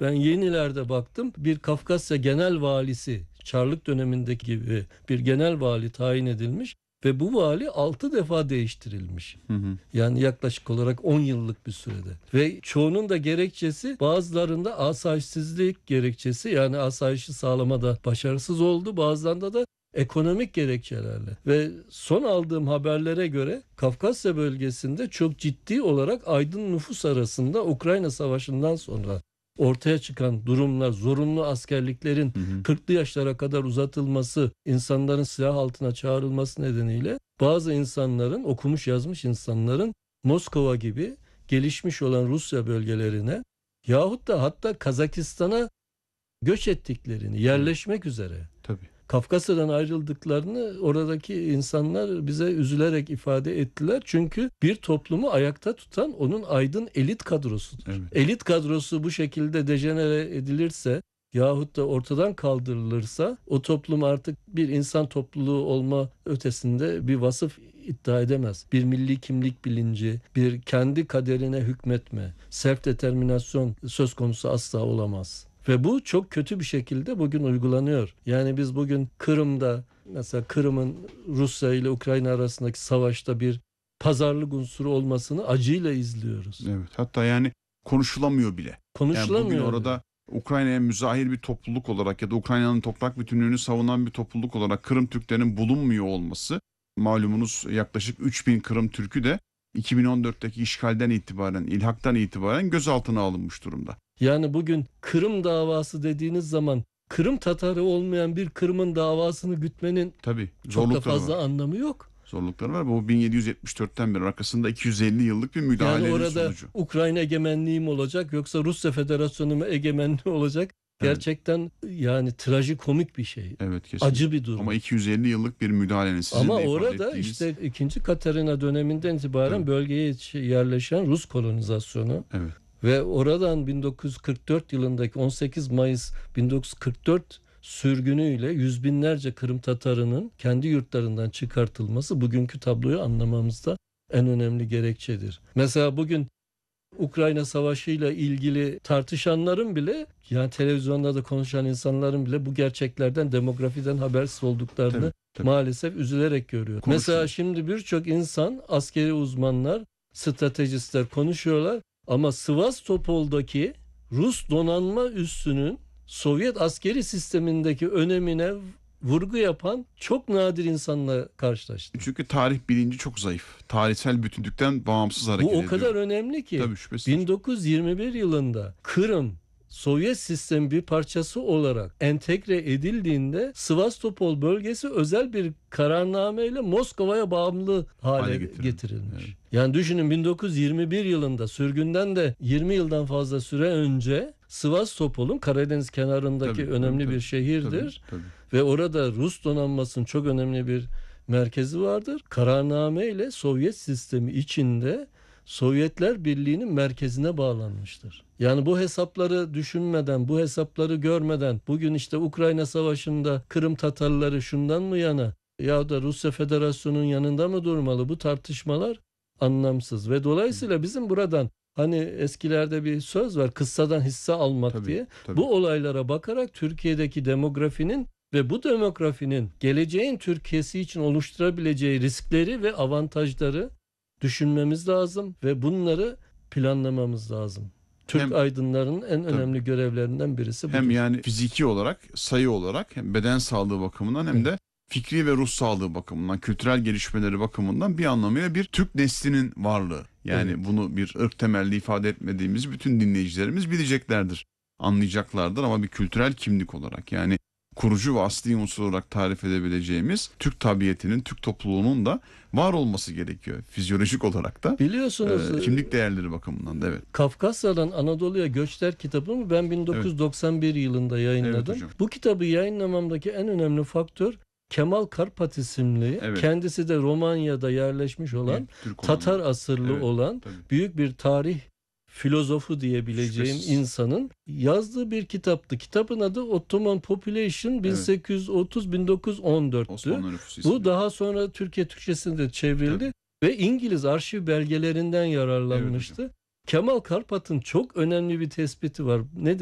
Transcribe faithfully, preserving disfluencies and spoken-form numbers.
Ben Yenilerde baktım, bir Kafkasya genel valisi, Çarlık dönemindeki gibi bir genel vali tayin edilmiş ve bu vali altı defa değiştirilmiş. Hı hı. Yani yaklaşık olarak on yıllık bir sürede. Ve çoğunun da gerekçesi, bazılarında asayişsizlik gerekçesi, yani asayişi sağlamada başarısız oldu. Bazılarında da ekonomik gerekçelerle. Ve son aldığım haberlere göre Kafkasya bölgesinde çok ciddi olarak aydın nüfus arasında Ukrayna Savaşı'ndan sonra ortaya çıkan durumlar, zorunlu askerliklerin Hı hı. kırklı yaşlara kadar uzatılması, insanların silah altına çağrılması nedeniyle bazı insanların, okumuş yazmış insanların Moskova gibi gelişmiş olan Rusya bölgelerine yahut da hatta Kazakistan'a göç ettiklerini, yerleşmek üzere. Tabii. Kafkasya'dan ayrıldıklarını oradaki insanlar bize üzülerek ifade ettiler. Çünkü bir toplumu ayakta tutan onun aydın elit kadrosudur. Evet. Elit kadrosu bu şekilde dejenere edilirse yahut da ortadan kaldırılırsa o toplum artık bir insan topluluğu olma ötesinde bir vasıf iddia edemez. Bir milli kimlik bilinci, bir kendi kaderine hükmetme, self determinasyon söz konusu asla olamaz. Ve bu çok kötü bir şekilde bugün uygulanıyor. Yani biz bugün Kırım'da, mesela Kırım'ın Rusya ile Ukrayna arasındaki savaşta bir pazarlık unsuru olmasını acıyla izliyoruz. Evet. Hatta yani konuşulamıyor bile. Konuşulamıyor. Yani bugün orada Ukrayna'ya müzahir bir topluluk olarak ya da Ukrayna'nın toprak bütünlüğünü savunan bir topluluk olarak Kırım Türklerinin bulunmuyor olması, malumunuz yaklaşık üç bin Kırım Türk'ü de iki bin on dörtteki işgalden itibaren, ilhaktan itibaren gözaltına alınmış durumda. Yani bugün Kırım davası dediğiniz zaman Kırım Tatarı olmayan bir Kırım'ın davasını gütmenin Tabii, çok da fazla var. anlamı yok. Zorlukları var. Bu bin yedi yüz yetmiş dörtten beri arkasında iki yüz elli yıllık bir müdahalenin yani orada sonucu. Ukrayna egemenliği mi olacak yoksa Rusya Federasyonu mu egemenliği olacak? Evet. Gerçekten yani trajikomik bir şey. Evet, kesinlikle. Acı bir durum. Ama iki yüz elli yıllık bir müdahalenin sizin Ama de ifade orada ettiğiniz... işte ikinci Katerina döneminden itibaren Tabii. bölgeye yerleşen Rus kolonizasyonu. Evet. Ve oradan bin dokuz yüz kırk dört yılındaki on sekiz Mayıs bin dokuz yüz kırk dört sürgünüyle yüz binlerce Kırım Tatarının kendi yurtlarından çıkartılması bugünkü tabloyu anlamamızda en önemli gerekçedir. Mesela bugün Ukrayna Savaşı ile ilgili tartışanların bile, yani televizyonda da konuşan insanların bile bu gerçeklerden, demografiden habersiz olduklarını Tabii, tabii. maalesef üzülerek görüyor. Konuşuyor. Mesela şimdi birçok insan, askeri uzmanlar, stratejistler konuşuyorlar ama Sivastopol'daki Rus donanma üssünün Sovyet askeri sistemindeki önemine vurgu yapan çok nadir insanla karşılaştım. Çünkü tarih bilinci çok zayıf. Tarihsel bütünlükten bağımsız hareket Bu o ediyor. kadar önemli ki Tabii, şüphesiz. bin dokuz yüz yirmi bir yılında Kırım Sovyet sistemin bir parçası olarak entegre edildiğinde Sivastopol bölgesi özel bir kararnameyle Moskova'ya bağımlı hale, Hale getirilmiş. getirilmiş. Evet. Yani düşünün, bin dokuz yüz yirmi bir yılında, sürgünden de yirmi yıldan fazla süre önce, Sivastopol'un Karadeniz kenarındaki Tabii, önemli tabii, bir şehirdir. Tabii, tabii. Ve orada Rus donanmasının çok önemli bir merkezi vardır. Kararname ile Sovyet sistemi içinde Sovyetler Birliği'nin merkezine bağlanmıştır. Yani bu hesapları düşünmeden, bu hesapları görmeden bugün işte Ukrayna Savaşı'nda Kırım Tatarları şundan mı yana ya da Rusya Federasyonu'nun yanında mı durmalı, bu tartışmalar anlamsız. Ve dolayısıyla bizim buradan, hani eskilerde bir söz var, kıssadan hisse almak Tabii, diye. tabii. Bu olaylara bakarak Türkiye'deki demografinin ve bu demografinin geleceğin Türkiye'si için oluşturabileceği riskleri ve avantajları düşünmemiz lazım ve bunları planlamamız lazım. Türk Hem, aydınlarının en tabii. önemli görevlerinden birisi budur. Hem yani fiziki olarak, sayı olarak, hem beden sağlığı bakımından hem de fikri ve ruh sağlığı bakımından, kültürel gelişmeleri bakımından bir anlamıyla bir Türk neslinin varlığı. Yani Evet. bunu bir ırk temelli ifade etmediğimizi bütün dinleyicilerimiz bileceklerdir, anlayacaklardır ama bir kültürel kimlik olarak, yani kurucu ve asli unsur olarak tarif edebileceğimiz Türk tabiatının, Türk topluluğunun da var olması gerekiyor. Fizyolojik olarak da. Biliyorsunuz E, kimlik değerleri bakımından da evet. Kafkasya'dan Anadolu'ya Göçler kitabımı ben bin dokuz yüz doksan bir evet. yılında yayınladım. Evet, bu kitabı yayınlamamdaki en önemli faktör Kemal Karpat isimli, evet. kendisi de Romanya'da yerleşmiş olan, Tatar asırlı evet, olan tabii. büyük bir tarih filozofu diyebileceğim Şüphesiz. insanın yazdığı bir kitaptı. Kitabın adı Ottoman Population bin sekiz yüz otuz bin dokuz yüz on dörttü. Bu daha sonra Türkiye Türkçesine de çevrildi tabii. ve İngiliz arşiv belgelerinden yararlanmıştı. Evet, Kemal Karpat'ın çok önemli bir tespiti var. Ne